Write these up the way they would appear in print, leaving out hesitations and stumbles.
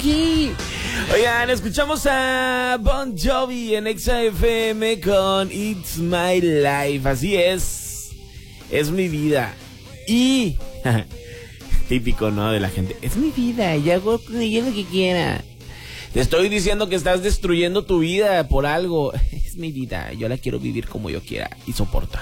Oigan, escuchamos a Bon Jovi en Exa FM con It's My Life. Así es mi vida. Y típico, ¿no? De la gente, es mi vida, yo hago con ella lo que quiera. Te estoy diciendo que estás destruyendo tu vida por algo. Es mi vida, yo la quiero vivir como yo quiera. Y soporta.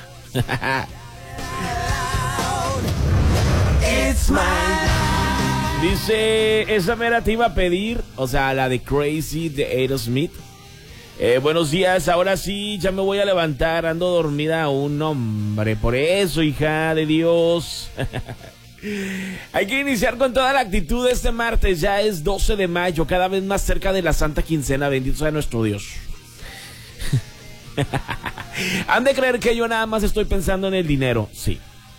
It's my life. Dice, esa mera te iba a pedir, o sea, la de Crazy de Aerosmith. Buenos días, ahora sí, ya me voy a levantar, ando dormida aún, hombre, por eso, hija de Dios. Hay que iniciar con toda la actitud este martes, ya es 12 de mayo, cada vez más cerca de la Santa Quincena, bendito sea nuestro Dios. Han de creer que yo nada más estoy pensando en el dinero, sí.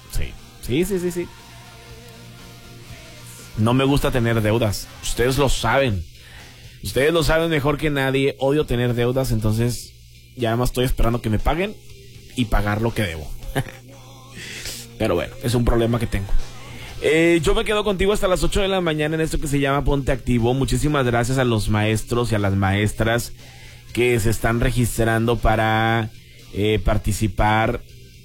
No me gusta tener deudas, ustedes lo saben. Ustedes lo saben mejor que nadie, odio tener deudas, entonces ya nada más estoy esperando que me paguen y pagar lo que debo. Pero bueno, es un problema que tengo. Yo me quedo contigo hasta las 8 de la mañana en esto que se llama Ponte Activo. Muchísimas gracias a los maestros y a las maestras que se están registrando para participar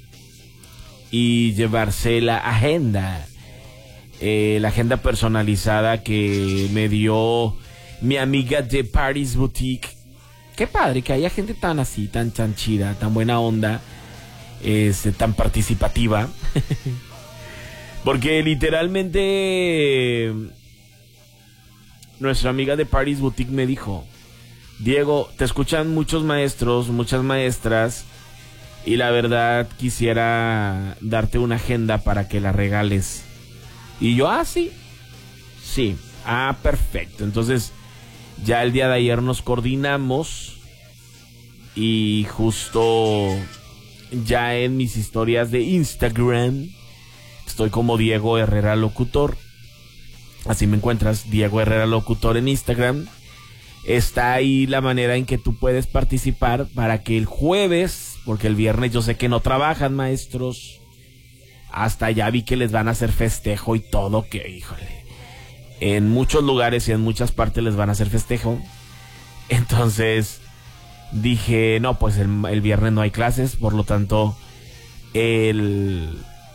y llevarse la agenda. La agenda personalizada que me dio mi amiga de Paris Boutique. Qué padre que haya gente tan así, tan chida, tan buena onda, tan participativa. Porque literalmente nuestra amiga de Paris Boutique me dijo, Diego, te escuchan muchos maestros, muchas maestras, y la verdad quisiera darte una agenda para que la regales. Y yo, sí, perfecto. Entonces ya el día de ayer nos coordinamos y justo ya en mis historias de Instagram estoy como Diego Herrera Locutor. Así me encuentras, Diego Herrera Locutor en Instagram. Está ahí la manera en que tú puedes participar para que el jueves, porque el viernes yo sé que no trabajan, maestros. Hasta ya vi que les van a hacer festejo y todo, que híjole. En muchos lugares y en muchas partes les van a hacer festejo. Entonces dije, no, pues el viernes no hay clases, por lo tanto el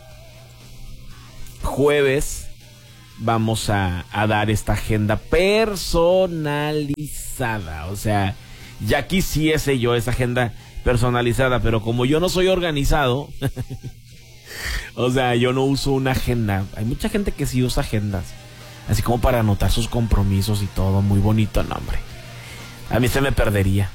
jueves vamos a dar esta agenda personalizada. O sea, ya quisiese yo esa agenda personalizada, pero como yo no soy organizado, o sea, yo no uso una agenda. Hay mucha gente que sí usa agendas, así como para anotar sus compromisos y todo, muy bonito, no, hombre. A mí se me perdería.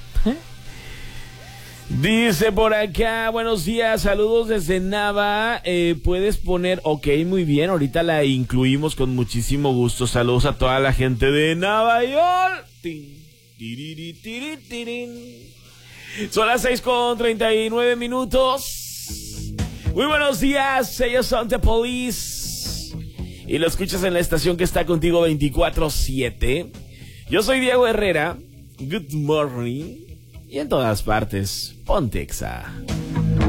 Dice por acá, buenos días, saludos desde Nava, puedes poner, ok, muy bien, ahorita la incluimos con muchísimo gusto, saludos a toda la gente de Nueva York. Son las 6:39. Muy buenos días, ellos son The Police y lo escuchas en la estación que está contigo 24/7. Yo soy Diego Herrera, good morning. Y en todas partes, ponte Exa.